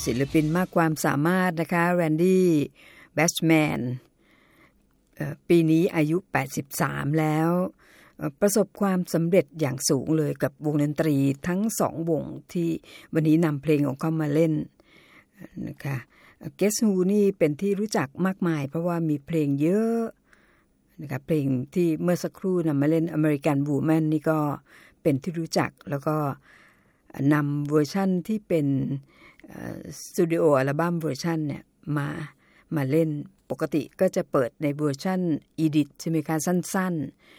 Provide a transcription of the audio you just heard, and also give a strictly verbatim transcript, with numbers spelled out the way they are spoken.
ศิลปินมากความสามารถนะคะแรนดี้แบชแมนปีนี้อายุแปดสิบสามแล้วประสบความสำเร็จอย่างสูงเลยกับวงดนตรีทั้งสองวงที่วันนี้นำเพลงของเขามาเล่นนะคะ Guess Who นี่เป็นที่รู้จักมากมายเพราะว่ามีเพลงเยอะนะคะเพลงที่เมื่อสักครู่นำมาเล่น American Woman นี่ก็เป็นที่รู้จักแล้วก็นำเวอร์ชั่นที่เป็นสตูดิโออัลบั้มเวอร์ชันเนี่ยมามาเล่นปกติก็จะเปิดในเวอร์ชันอีดิทใช่ไหมคะสั้น